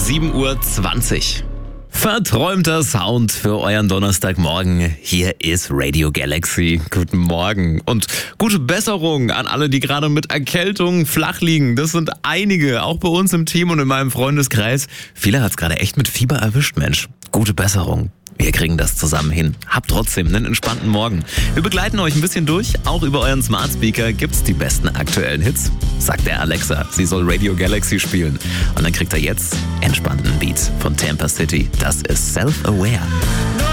7:20 Uhr. Verträumter Sound für euren Donnerstagmorgen. Hier ist Radio Galaxy. Guten Morgen und gute Besserung an alle, die gerade mit Erkältung flach liegen. Das sind einige, auch bei uns im Team und in meinem Freundeskreis. Viele hat's gerade echt mit Fieber erwischt, Mensch. Gute Besserung. Wir kriegen das zusammen hin. Habt trotzdem einen entspannten Morgen. Wir begleiten euch ein bisschen durch. Auch über euren Smart Speaker gibt's die besten aktuellen Hits. Sagt der Alexa, sie soll Radio Galaxy spielen. Und dann kriegt er jetzt entspannten Beat von Tampa City. Das ist Self-Aware.